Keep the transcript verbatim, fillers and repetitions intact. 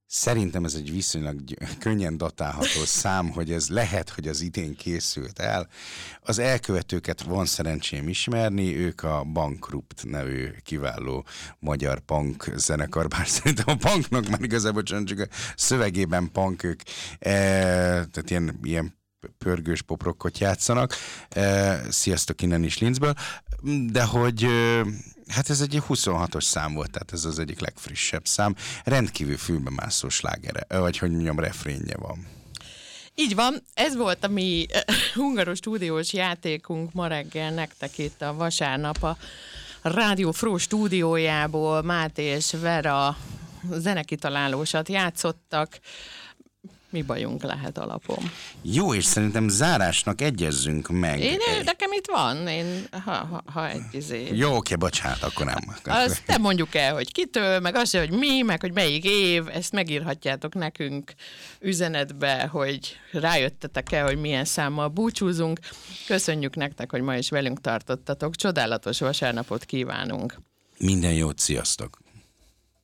Szerintem ez egy viszonylag könnyen datálható szám, hogy ez lehet, hogy az idén készült el. Az elkövetőket van szerencsém ismerni, ők a Bankrupt nevű kiváló magyar punk zenekar, bár szerintem a punknak már igazából csak a szövegében punk ők, e, tehát ilyen, ilyen pörgős poprokkot játszanak. E, sziasztok innen is Linzből. De hogy hát ez egy huszonhatos szám volt, tehát ez az egyik legfrissebb szám. Rendkívül fülbemászó slágere, vagy hogy mondjam, refrénje van. Így van, ez volt a mi hungaros stúdiós játékunk ma reggel nektek itt a vasárnap a Rádió Fró stúdiójából. Máté és Vera zenekitalálósat játszottak. Mi bajunk lehet alapom? Jó, és szerintem zárásnak egyezzünk meg. Én, nekem itt van, én, ha, ha, ha egy izé... Jó, oké, bocsánat, akkor nem. Azt nem mondjuk el, hogy kitől, meg azt, hogy mi, meg hogy melyik év, ezt megírhatjátok nekünk üzenetbe, hogy rájöttetek-e, hogy milyen számmal búcsúzunk. Köszönjük nektek, hogy ma is velünk tartottatok. Csodálatos vasárnapot kívánunk. Minden jót, sziasztok!